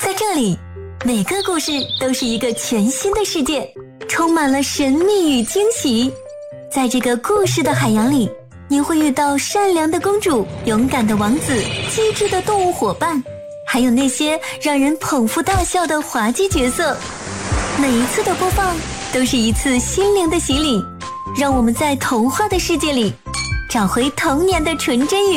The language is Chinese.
在这里，每个故事都是一个全新的世界，充满了神秘与惊喜。在这个故事的海洋里，你会遇到善良的公主、勇敢的王子、机智的动物伙伴，还有那些让人捧腹大笑的滑稽角色。每一次的播放都是一次心灵的洗礼，让我们在童话的世界里找回童年的纯真与